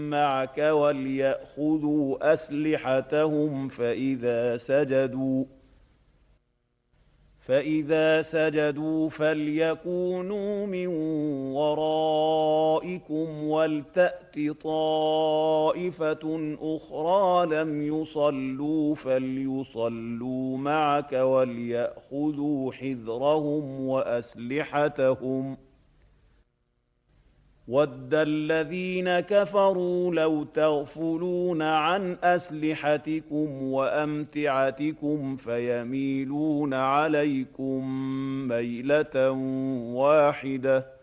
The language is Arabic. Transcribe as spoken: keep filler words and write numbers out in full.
معك وليأخذوا أسلحتهم فإذا سجدوا فإذا سجدوا فليكونوا من ورائكم ولتأت طائفة أخرى لم يصلوا فليصلوا معك وليأخذوا حذرهم وأسلحتهم وَدَّ الَّذِينَ كَفَرُوا لَوْ تَغْفُلُونَ عَنْ أَسْلِحَتِكُمْ وَأَمْتِعَتِكُمْ فَيَمِيلُونَ عَلَيْكُم مَّيْلَةً وَاحِدَةً